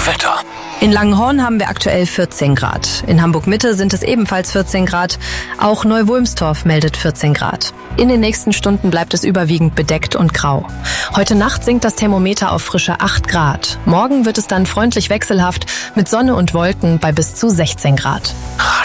Wetter. In Langenhorn haben wir aktuell 14 Grad. In Hamburg-Mitte sind es ebenfalls 14 Grad. Auch Neu-Wulmstorf meldet 14 Grad. In den nächsten Stunden bleibt es überwiegend bedeckt und grau. Heute Nacht sinkt das Thermometer auf frische 8 Grad. Morgen wird es dann freundlich wechselhaft mit Sonne und Wolken bei bis zu 16 Grad.